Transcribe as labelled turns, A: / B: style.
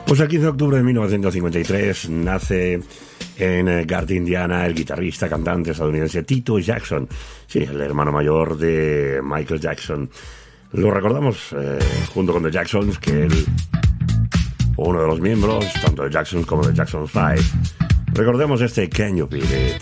A: Pues el 15 de octubre de 1953 nace en Gard, Indiana, el guitarrista, cantante estadounidense Tito Jackson. Sí, el hermano mayor de Michael Jackson. Lo recordamos junto con The Jacksons, que él, uno de los miembros, tanto de Jackson como de Jackson 5. Recordemos este Can You Beat It.